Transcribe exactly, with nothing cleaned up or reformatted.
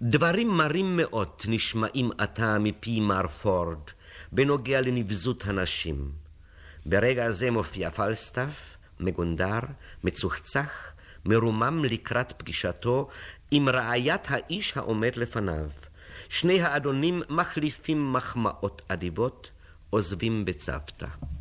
דברים מרים מאוד נשמעים עתה מפי מר פורד, בנוגע לנבזות הנשים. ברגע זה מופיע פלסטף, מגונדר, מצוחצח, מרומם לקראת פגישתו עם רעיית האיש העומד לפניו. שני האדונים מחליפים מחמאות אדיבות, עוזבים בצוותא.